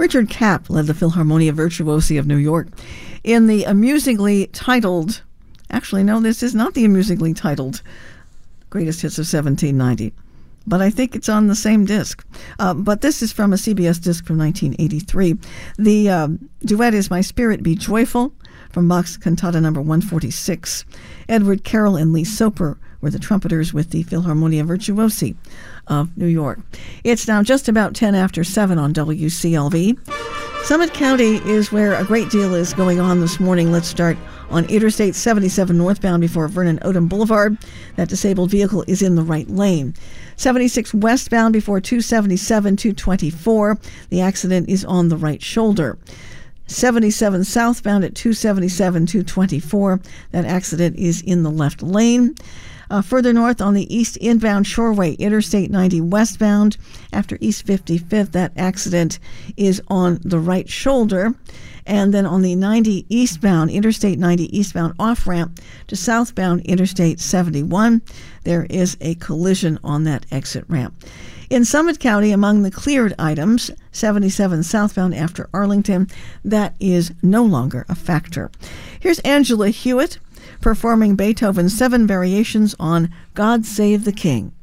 Richard Kapp led the Philharmonia Virtuosi of New York in the amusingly titled, actually, no, this is not the amusingly titled Greatest Hits of 1790, but I think it's on the same disc. But this is from a CBS disc from 1983. The duet is My Spirit Be Joyful from Bach's Cantata number 146. Edward Carroll and Lee Soper were the trumpeters with the Philharmonia Virtuosi of New York. It's now just about 10 after 7 on WCLV. Summit County is where a great deal is going on this morning. Let's start on Interstate 77 northbound before Vernon Odom Boulevard. That disabled vehicle is in the right lane. 76 westbound before 277, 224. The accident is on the right shoulder. 77 southbound at 277, 224. That accident is in the left lane. Further north on the east inbound Shoreway, Interstate 90 westbound after East 55th, that accident is on the right shoulder. And then on the 90 eastbound, Interstate 90 eastbound off-ramp to southbound Interstate 71, there is a collision on that exit ramp. In Summit County, among the cleared items, 77 southbound after Arlington, that is no longer a factor. Here's Angela Hewitt performing Beethoven's 7 variations on God Save the King.